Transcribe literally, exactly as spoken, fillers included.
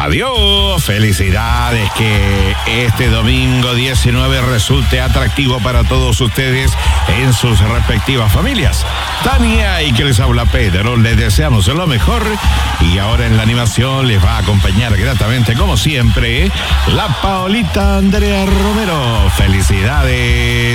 Adiós, felicidades, que este domingo diecinueve resulte atractivo para todos ustedes en sus respectivas familias. Tania y que les habla Pedro, les deseamos lo mejor y ahora en la animación les va a acompañar gratamente como siempre la Paolita Andrea Romero. Felicidades.